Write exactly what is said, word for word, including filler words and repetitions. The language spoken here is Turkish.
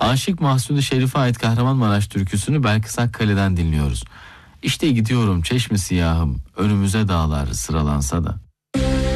Aşık Mahsuni Şerif'e ait Kahramanmaraş türküsünü Belkıs Akkale'den dinliyoruz. İşte gidiyorum çeşmi siyahım, önümüze dağlar sıralansa da.